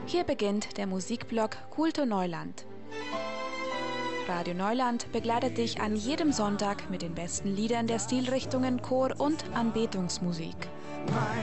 Hier beginnt der Musikblog Kultur Neuland. Radio Neuland begleitet dich an jedem Sonntag mit den besten Liedern der Stilrichtungen Chor- und Anbetungsmusik.